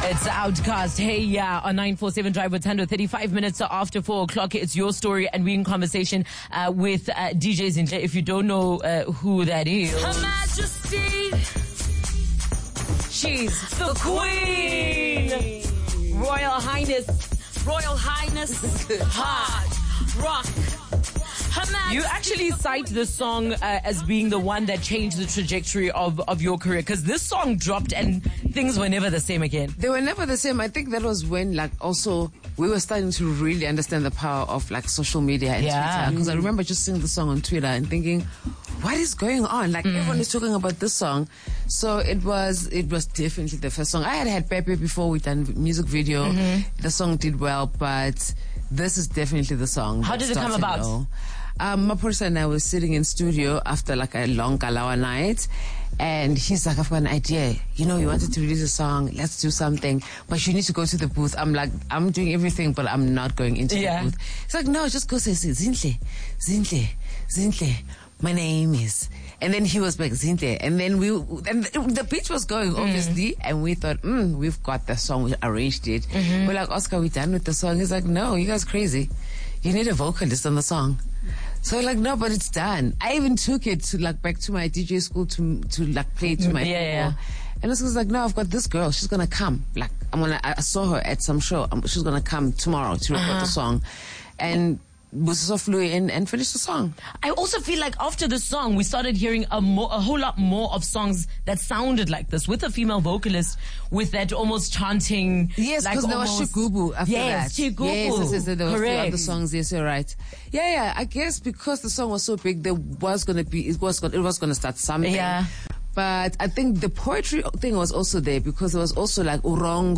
It's Outcast. Hey, yeah, on 947 Drive with Tando, 35 minutes after 4 o'clock. It's your story, and we're in conversation with DJ Zinhle. If you don't know who that is, Her Majesty, she's the Queen, Royal Highness, hard rock. You actually cite this song as being the one that changed the trajectory of your career, because this song dropped and things were never the same again. They were never the same. I think that was when, like, also we were starting to really understand the power of, like, social media and Twitter. Because I remember just seeing the song on Twitter and thinking, what is going on? Like, everyone is talking about this song. So it was definitely the first song. I had Pepe before. We done music video. The song did well, but this is definitely the song. How did it come about? Maphorisa and I were sitting in studio after like a long Kalawa night, and he's like, I've got an idea. You know, you wanted to release a song. Let's do something. But you need to go to the booth. I'm like, I'm doing everything, but I'm not going into the booth. He's like, no, just go say, Zinhle. My name is. And then he was like, Zinhle. And then the beat was going, obviously. And we thought, we've got the song. We arranged it. We're like, Oscar, we done with the song. He's like, no, you guys crazy. You need a vocalist on the song. So like, no, but it's done. I even took it to like back to my DJ school to like play it to my people. And I was like, no, I've got this girl. She's gonna come. Like, I saw her at some show. She's gonna come tomorrow to record the song. And Busiso flew in and finished the song. I also feel like after the song, we started hearing a whole lot more of songs that sounded like this, with a female vocalist, with that almost chanting. Yes, because there was Shigubu after that. Yes, Shigubu. Yes, there was Correct. few other songs. Yes, you're right. Yeah. I guess because the song was so big, it was gonna start something. Yeah. But I think the poetry thing was also there, because it was also like Urongo.